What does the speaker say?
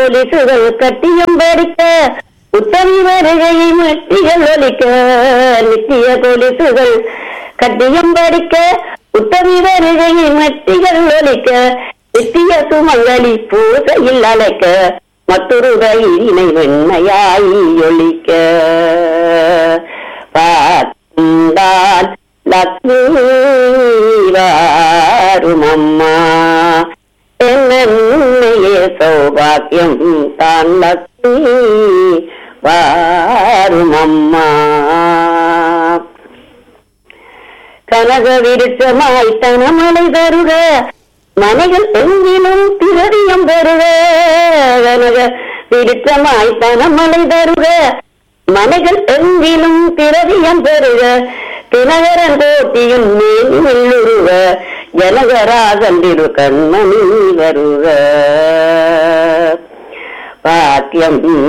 கொலிசுகள் கட்டியம் படிக்க உத்தமி வருகையை மெட்டிகள் ஒலிக்க நித்திய கொலிசுகள் கட்டியம் படிக்க உத்தமி வருகையை மெட்டிகள் ஒலிக்க நித்திய சுமங்கலி பூசையில் அழைக்க மற்றொரு இணை வெண்மையாய் ஒலிக்க பார்த்தால் லக்ஷ்மி வாரும் அம்மா என்னையே சௌபாக்கியம் தான் லக்ஷ்மி வாரும் அம்மா கனக விருட்சமாய் தனமலை தருக மனைகள் எங்கிலும் திரவியம் பெறுக கனக விருட்சமாய் தனமலை தருக மனைகள் எங்கிலும் திரவியம் பெறுக தினகரன் கோட்டியின் மேலுருக ஜனகராகன் திரு கண்மணி வருக பாக்கியம்